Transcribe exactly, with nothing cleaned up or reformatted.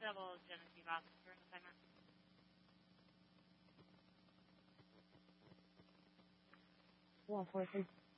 level Genesee officer in the timer. Law enforcement.